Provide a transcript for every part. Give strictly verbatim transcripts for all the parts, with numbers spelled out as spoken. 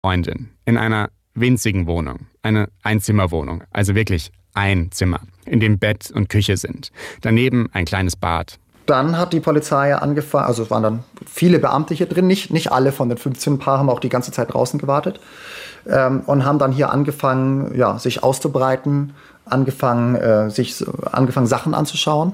Freundin in einer winzigen Wohnung, eine Einzimmerwohnung, also wirklich ein Zimmer, in dem Bett und Küche sind. Daneben ein kleines Bad. Dann hat die Polizei angefangen, also es waren dann viele Beamte hier drin, nicht, nicht alle von den fünfzehn Paar haben auch die ganze Zeit draußen gewartet ähm, und haben dann hier angefangen, ja, sich auszubreiten, angefangen, äh, sich, angefangen Sachen anzuschauen.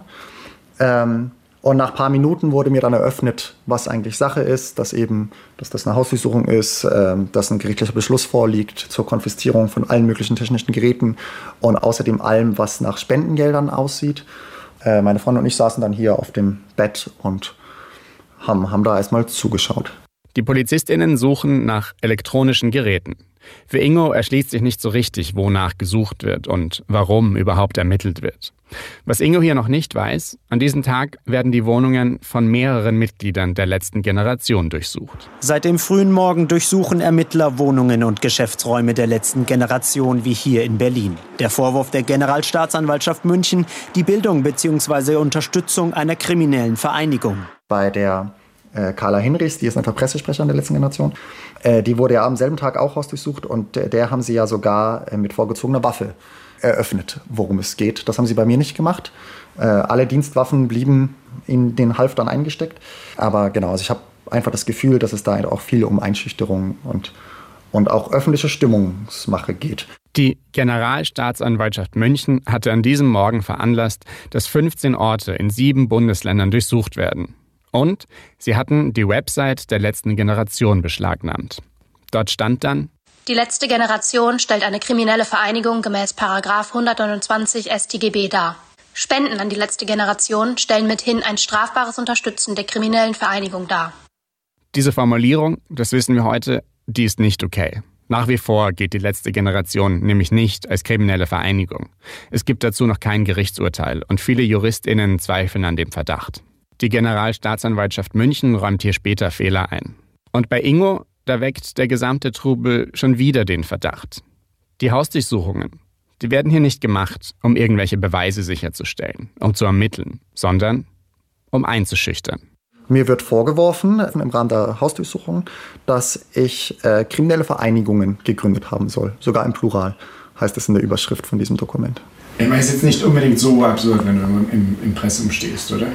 Ähm, und nach ein paar Minuten wurde mir dann eröffnet, was eigentlich Sache ist, dass eben, dass das eine Hausdurchsuchung ist, äh, dass ein gerichtlicher Beschluss vorliegt zur Konfiszierung von allen möglichen technischen Geräten und außerdem allem, was nach Spendengeldern aussieht. Äh, meine Freundin und ich saßen dann hier auf dem Bett und haben, haben da erstmal zugeschaut. Die PolizistInnen suchen nach elektronischen Geräten. Für Ingo erschließt sich nicht so richtig, wonach gesucht wird und warum überhaupt ermittelt wird. Was Ingo hier noch nicht weiß, an diesem Tag werden die Wohnungen von mehreren Mitgliedern der letzten Generation durchsucht. Seit dem frühen Morgen durchsuchen Ermittler Wohnungen und Geschäftsräume der letzten Generation wie hier in Berlin. Der Vorwurf der Generalstaatsanwaltschaft München, die Bildung bzw. Unterstützung einer kriminellen Vereinigung. Bei der äh, Carla Hinrichs, die ist einfach Pressesprecherin der letzten Generation, äh, die wurde ja am selben Tag auch hausdurchsucht und äh, der haben sie ja sogar äh, mit vorgezogener Waffe eröffnet, worum es geht. Das haben sie bei mir nicht gemacht. Äh, alle Dienstwaffen blieben in den Halftern eingesteckt. Aber genau, also ich habe einfach das Gefühl, dass es da auch viel um Einschüchterung und, und auch öffentliche Stimmungsmache geht. Die Generalstaatsanwaltschaft München hatte an diesem Morgen veranlasst, dass fünfzehn Orte in sieben Bundesländern durchsucht werden. Und sie hatten die Website der letzten Generation beschlagnahmt. Dort stand dann: Die letzte Generation stellt eine kriminelle Vereinigung gemäß Paragraph hundertneunundzwanzig S t G B dar. Spenden an die letzte Generation stellen mithin ein strafbares Unterstützen der kriminellen Vereinigung dar. Diese Formulierung, das wissen wir heute, die ist nicht okay. Nach wie vor geht die letzte Generation nämlich nicht als kriminelle Vereinigung. Es gibt dazu noch kein Gerichtsurteil und viele JuristInnen zweifeln an dem Verdacht. Die Generalstaatsanwaltschaft München räumt hier später Fehler ein. Und bei Ingo, da weckt der gesamte Trubel schon wieder den Verdacht. Die Hausdurchsuchungen, die werden hier nicht gemacht, um irgendwelche Beweise sicherzustellen, um zu ermitteln, sondern um einzuschüchtern. Mir wird vorgeworfen, im Rahmen der Hausdurchsuchung, dass ich äh, kriminelle Vereinigungen gegründet haben soll. Sogar im Plural, heißt es in der Überschrift von diesem Dokument. Ich meine, es ist jetzt nicht unbedingt so absurd, wenn du im Impressum stehst, oder?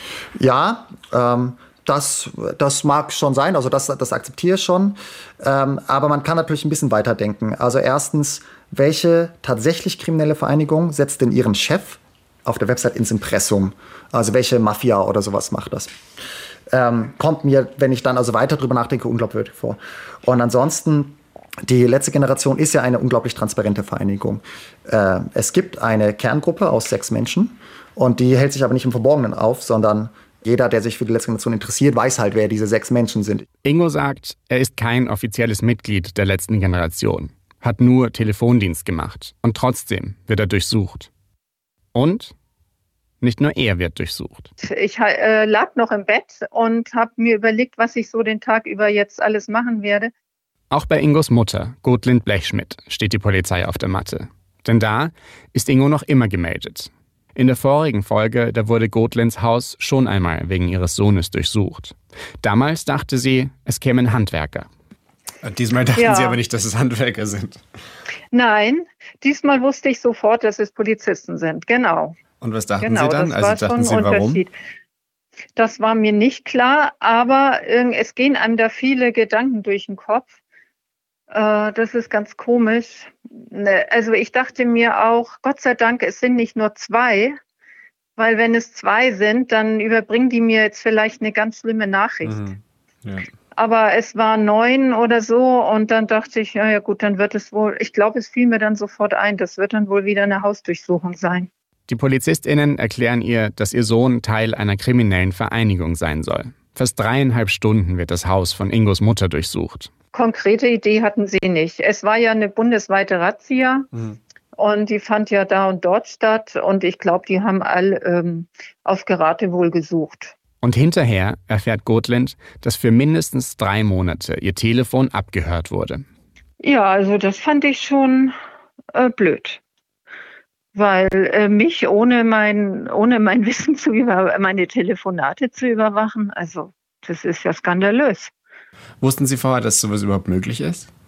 Ja, ähm, das, das mag schon sein, also das, das akzeptiere ich schon. Ähm, aber man kann natürlich ein bisschen weiterdenken. Also erstens, welche tatsächlich kriminelle Vereinigung setzt denn ihren Chef auf der Website ins Impressum? Also welche Mafia oder sowas macht das? Ähm, kommt mir, wenn ich dann also weiter drüber nachdenke, unglaubwürdig vor. Und ansonsten, die letzte Generation ist ja eine unglaublich transparente Vereinigung. Äh, es gibt eine Kerngruppe aus sechs Menschen und die hält sich aber nicht im Verborgenen auf, sondern jeder, der sich für die letzte Generation interessiert, weiß halt, wer diese sechs Menschen sind. Ingo sagt, er ist kein offizielles Mitglied der letzten Generation, hat nur Telefondienst gemacht und trotzdem wird er durchsucht. Und nicht nur er wird durchsucht. Ich äh, lag noch im Bett und habe mir überlegt, was ich so den Tag über jetzt alles machen werde. Auch bei Ingos Mutter, Gotlind Blechschmidt, steht die Polizei auf der Matte. Denn da ist Ingo noch immer gemeldet. In der vorigen Folge, da wurde Gotlinds Haus schon einmal wegen ihres Sohnes durchsucht. Damals dachte sie, es kämen Handwerker. Diesmal dachten Ja. Sie aber nicht, dass es Handwerker sind. Nein, diesmal wusste ich sofort, dass es Polizisten sind. Genau. Und was dachten genau, Sie dann? das Also war dachten schon Sie, ein warum? Unterschied. Das war mir nicht klar, aber äh, es gehen einem da viele Gedanken durch den Kopf. Äh, das ist ganz komisch. Ne, also ich dachte mir auch, Gott sei Dank, es sind nicht nur zwei, weil wenn es zwei sind, dann überbringen die mir jetzt vielleicht eine ganz schlimme Nachricht. Mhm. Ja. Aber es waren neun oder so und dann dachte ich, ja, ja gut, dann wird es wohl, ich glaube, es fiel mir dann sofort ein, das wird dann wohl wieder eine Hausdurchsuchung sein. Die PolizistInnen erklären ihr, dass ihr Sohn Teil einer kriminellen Vereinigung sein soll. Fast dreieinhalb Stunden wird das Haus von Ingos Mutter durchsucht. Konkrete Idee hatten sie nicht. Es war ja eine bundesweite Razzia Mhm. und die fand ja da und dort statt und ich glaube, die haben alle ähm, auf Geratewohl gesucht. Und hinterher erfährt Gotlind, dass für mindestens drei Monate ihr Telefon abgehört wurde. Ja, also das fand ich schon äh, blöd. Weil äh, mich ohne mein, ohne mein Wissen zu über meine Telefonate zu überwachen, also das ist ja skandalös. Wussten Sie vorher, dass sowas überhaupt möglich ist?